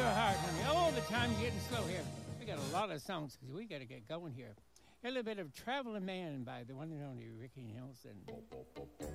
your heart, honey. Oh, the time's getting slow here. We got a lot of songs because we got to get going here. A little bit of Traveling Man by the one and only Ricky Nelson.